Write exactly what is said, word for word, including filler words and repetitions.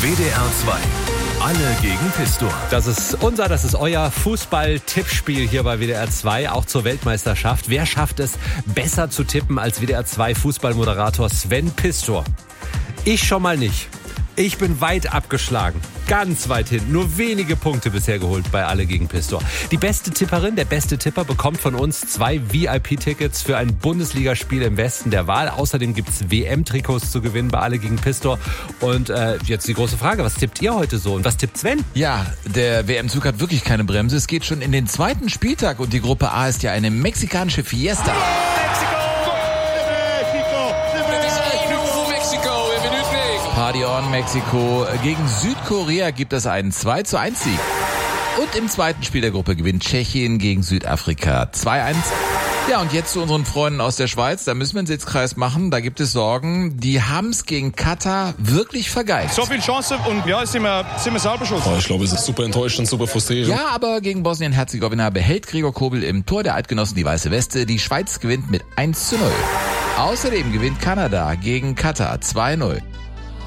W D R zwei. Alle gegen Pistor. Das ist unser, das ist euer Fußball-Tippspiel hier bei W D R zwei, auch zur Weltmeisterschaft. Wer schafft es, besser zu tippen als W D R zwei Fußballmoderator Sven Pistor? Ich schon mal nicht. Ich bin weit abgeschlagen. Ganz weit hinten. Nur wenige Punkte bisher geholt bei Alle gegen Pistor. Die beste Tipperin, der beste Tipper bekommt von uns zwei V I P-Tickets für ein Bundesligaspiel im Westen der Wahl. Außerdem gibt's W M-Trikots zu gewinnen bei Alle gegen Pistor. Und äh, jetzt die große Frage, was tippt ihr heute so? Und was tippt Sven? Ja, der W M-Zug hat wirklich keine Bremse. Es geht schon in den zweiten Spieltag und die Gruppe A ist ja eine mexikanische Fiesta. Party on Mexiko. Gegen Südkorea gibt es einen zwei zu eins Sieg. Und im zweiten Spiel der Gruppe gewinnt Tschechien gegen Südafrika zwei eins. Ja, und jetzt zu unseren Freunden aus der Schweiz. Da müssen wir einen Sitzkreis machen. Da gibt es Sorgen. Die haben es gegen Katar wirklich vergeigt. So viel Chance und ja, sind wir, sind wir selber schuld. Oh, ich glaube, es ist super enttäuschend, super frustrierend. Ja, aber gegen Bosnien-Herzegowina behält Gregor Kobel im Tor der Eidgenossen die weiße Weste. Die Schweiz gewinnt mit eins zu null. Außerdem gewinnt Kanada gegen Katar zwei null.